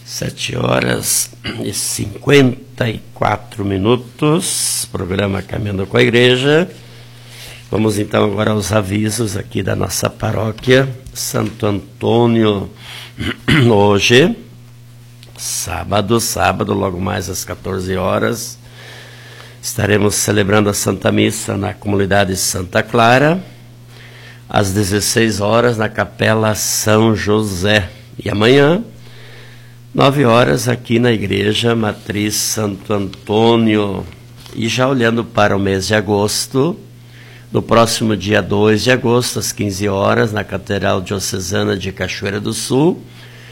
7h54, programa Caminhando com a Igreja. Vamos então agora aos avisos aqui da nossa paróquia Santo Antônio. Hoje, sábado, logo mais às 14 horas, estaremos celebrando a Santa Missa na comunidade Santa Clara, às 16 horas na Capela São José. E amanhã, 9 horas, aqui na Igreja Matriz Santo Antônio. E já olhando para o mês de agosto, no próximo dia 2 de agosto, às 15 horas, na Catedral Diocesana de Cachoeira do Sul,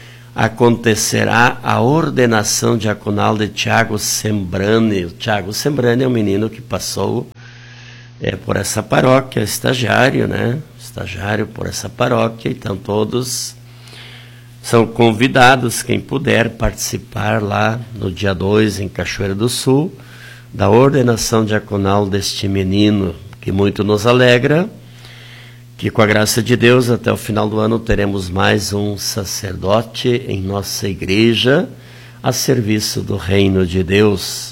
acontecerá a ordenação diaconal de Tiago Sembrani. O Tiago Sembrani é um menino que passou por essa paróquia, estagiário, né? Estagiário por essa paróquia, então todos são convidados, quem puder participar lá no dia 2 em Cachoeira do Sul, da ordenação diaconal deste menino, que muito nos alegra, que com a graça de Deus, até o final do ano, teremos mais um sacerdote em nossa igreja, a serviço do reino de Deus.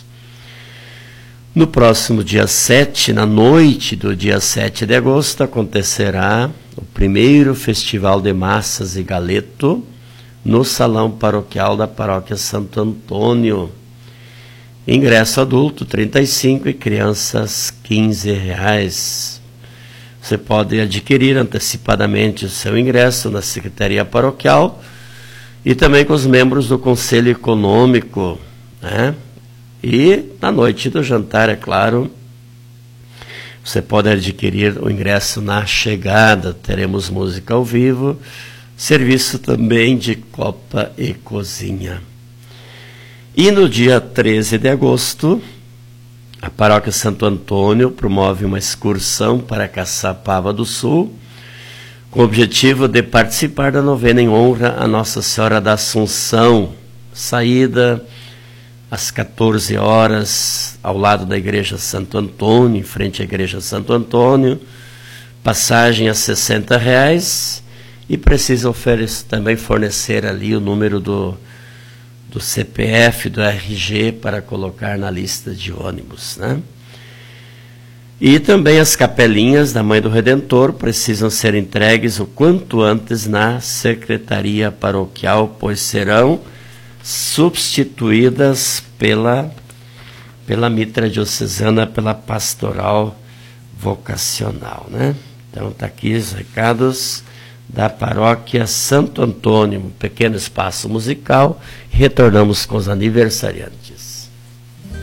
No próximo dia 7, na noite do dia 7 de agosto, acontecerá o primeiro Festival de Massas e Galeto, no Salão Paroquial da Paróquia Santo Antônio. Ingresso adulto, R$ 35 e crianças, R$ 15. Você pode adquirir antecipadamente o seu ingresso na Secretaria Paroquial e também com os membros do Conselho Econômico, né? E na noite do jantar, é claro, você pode adquirir o ingresso na chegada. Teremos música ao vivo, serviço também de copa e cozinha. E no dia 13 de agosto, a Paróquia Santo Antônio promove uma excursão para Caçapava do Sul, com o objetivo de participar da novena em honra a Nossa Senhora da Assunção. Saída às 14 horas, ao lado da Igreja Santo Antônio, em frente à Igreja Santo Antônio. Passagem a R$ 60, e precisa também fornecer ali o número do CPF, do RG, para colocar na lista de ônibus, né? E também as capelinhas da Mãe do Redentor precisam ser entregues o quanto antes na Secretaria Paroquial, pois serão substituídas pela mitra diocesana, pela pastoral vocacional, né? Então está aqui os recados da Paróquia Santo Antônio, um pequeno espaço musical, e retornamos com os aniversariantes.